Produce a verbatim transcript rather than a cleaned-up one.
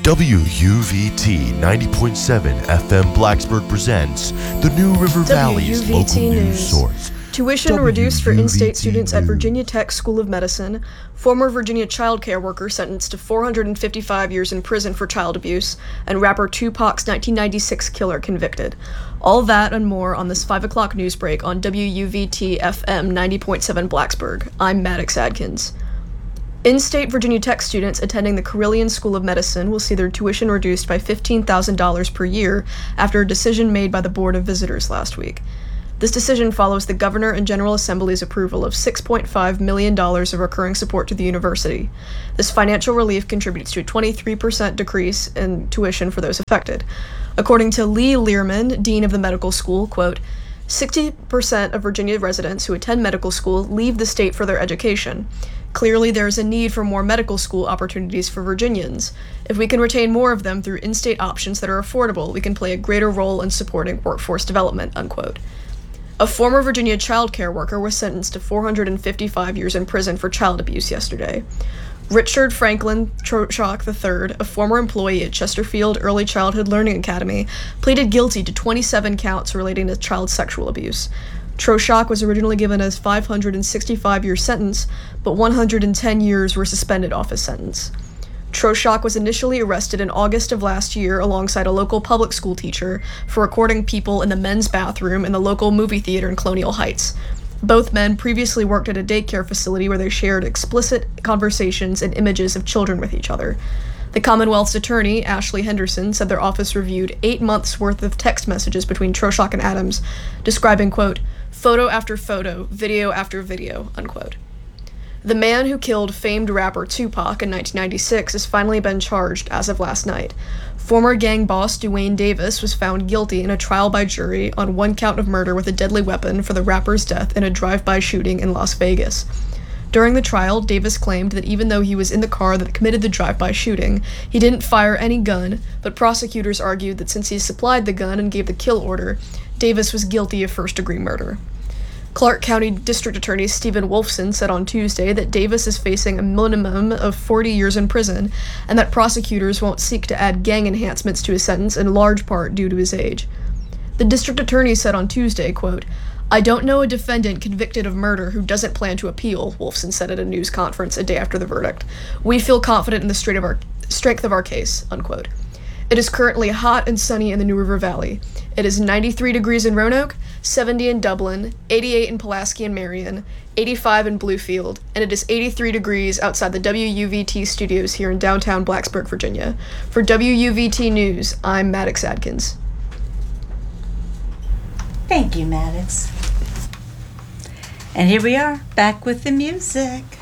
W U V T ninety point seven F M Blacksburg presents the New River Valley's W U V T local news News. source. Tuition W U V T reduced for in-state students at News. Virginia Tech School of Medicine. Former Virginia child care worker sentenced to four hundred fifty-five years in prison for child abuse. And rapper Tupac's nineteen ninety-six killer convicted. All that and more on this five o'clock news break on W U V T F M ninety point seven Blacksburg. I'm Maddox Adkins. In-state Virginia Tech students attending the Carilion School of Medicine will see their tuition reduced by fifteen thousand dollars per year after a decision made by the Board of Visitors last week. This decision follows the Governor and General Assembly's approval of six point five million dollars of recurring support to the university. This financial relief contributes to a twenty-three percent decrease in tuition for those affected. According to Lee Learman, Dean of the medical school, quote, sixty percent of Virginia residents who attend medical school leave the state for their education. Clearly, there is a need for more medical school opportunities for Virginians. If we can retain more of them through in-state options that are affordable, we can play a greater role in supporting workforce development, unquote. A former Virginia child care worker was sentenced to four hundred fifty-five years in prison for child abuse yesterday. Richard Franklin Troshak the third, a former employee at Chesterfield Early Childhood Learning Academy, pleaded guilty to twenty-seven counts relating to child sexual abuse. Troshak was originally given a five hundred sixty-five year sentence, but one hundred ten years were suspended off his sentence. Troshak was initially arrested in August of last year alongside a local public school teacher for recording people in the men's bathroom in the local movie theater in Colonial Heights. Both men previously worked at a daycare facility where they shared explicit conversations and images of children with each other. The Commonwealth's attorney, Ashley Henderson, said their office reviewed eight months' worth of text messages between Troshak and Adams, describing, quote, photo after photo, video after video, unquote. The man who killed famed rapper Tupac in nineteen ninety-six has finally been charged as of last night. Former gang boss Duane Davis was found guilty in a trial by jury on one count of murder with a deadly weapon for the rapper's death in a drive-by shooting in Las Vegas. During the trial, Davis claimed that even though he was in the car that committed the drive-by shooting, he didn't fire any gun, but prosecutors argued that since he supplied the gun and gave the kill order, Davis was guilty of first-degree murder. Clark County District Attorney Stephen Wolfson said on Tuesday that Davis is facing a minimum of forty years in prison, and that prosecutors won't seek to add gang enhancements to his sentence in large part due to his age. The district attorney said on Tuesday, quote, I don't know a defendant convicted of murder who doesn't plan to appeal, Wolfson said at a news conference a day after the verdict. We feel confident in the strength of our, strength of our case, unquote. It is currently hot and sunny in the New River Valley. It is ninety-three degrees in Roanoke, seventy in Dublin, eighty-eight in Pulaski and Marion, eighty-five in Bluefield, and it is eighty-three degrees outside the W U V T studios here in downtown Blacksburg, Virginia. For W U V T News, I'm Maddox Adkins. Thank you, Maddox. And here we are, back with the music.